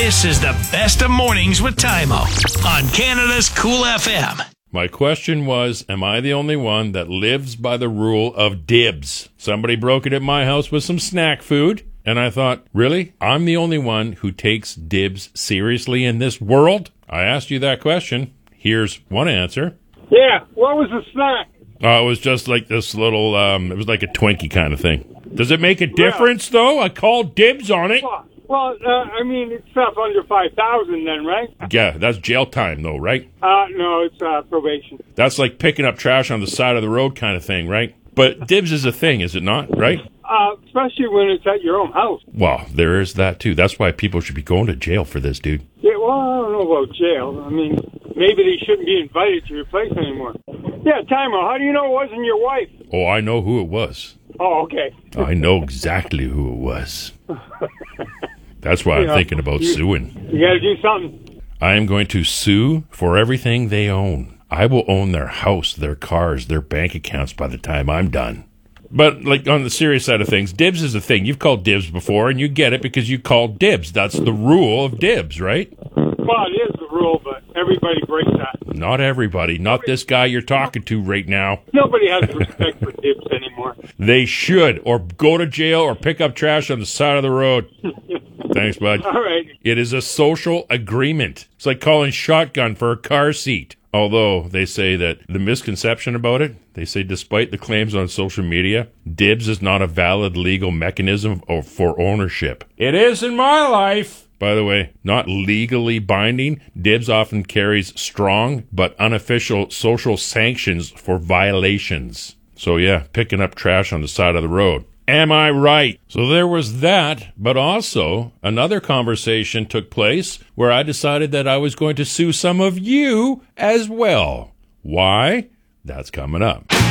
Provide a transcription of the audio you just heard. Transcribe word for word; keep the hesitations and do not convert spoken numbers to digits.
This is the best of mornings with Tymo on Canada's Cool F M. My question was, am I the only one that lives by the rule of dibs? Somebody broke it at my house with some snack food, and I thought, really? I'm the only one who takes dibs seriously in this world? I asked you that question. Here's one answer. Yeah, what was the snack? Uh, it was just like this little, um, it was like a Twinkie kind of thing. Does it make a difference, yeah. though? I called dibs on it. Well, well uh, I mean, it's stuff under five thousand then, right? Yeah, that's jail time, though, right? Uh, no, it's uh, probation. That's like picking up trash on the side of the road kind of thing, right? But dibs is a thing, is it not, right? Uh, especially when it's at your own house. Well, there is that, too. That's why people should be going to jail for this, dude. Yeah, well, I don't know about jail. I mean, maybe they shouldn't be invited to your place anymore. Yeah, Tymo, how do you know it wasn't your wife? Oh, I know who it was. Oh, okay. I know exactly who it was. That's why you I'm know, thinking about you, suing. You gotta do something. I am going to sue for everything they own. I will own their house, their cars, their bank accounts by the time I'm done. But, like, on the serious side of things, dibs is a thing. You've called dibs before, and you get it because you called dibs. That's the rule of dibs, right? Well, it is the rule, but everybody breaks that. Not everybody. Not this guy you're talking to right now. Nobody has respect for dibs anymore. They should, or go to jail or pick up trash on the side of the road. Thanks, bud. All right. It is a social agreement. It's like calling shotgun for a car seat. Although they say that the misconception about it, they say despite the claims on social media, dibs is not a valid legal mechanism for ownership. It is in my life. By the way, not legally binding, dibs often carries strong but unofficial social sanctions for violations. So yeah, picking up trash on the side of the road. Am I right? So there was that, but also another conversation took place where I decided that I was going to sue some of you as well. Why? That's coming up.